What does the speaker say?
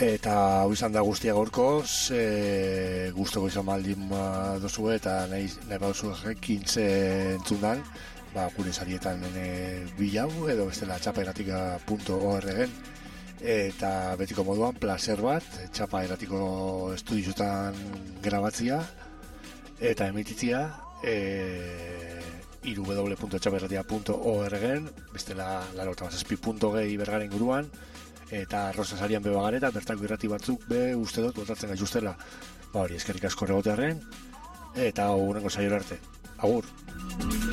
Eta hau izan da guztia gaurkoz, guztoko izan maldin dozu eta nahi baduzu ekintze entzundan, gure sarietan bilau edo bestela txapaeratika.org-en eta betiko moduan placer bat, txapaeratiko estudioetan grabatzia eta emititzia www.txapaeratika.org-en, bestela 87.gi bergaren inguruan, eta Rosasarian bebagare eta bertako irrati batzuk uste dut botatzen gaituztela. Hori, eskerrik asko egotearren eta hurrengo saiora arte. Agur!